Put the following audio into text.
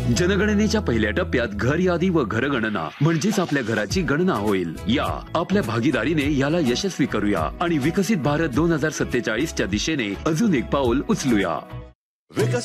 जनगणनेच्या पहिल्या टप्प्यात घर यादी व घरगणना म्हणजेच आपल्या घराची गणना होईल. या आपल्या भागीदारीने याला यशस्वी करूया आणि विकसित भारत 2047 च्या दिशेने अजून एक पाऊल उचलूया.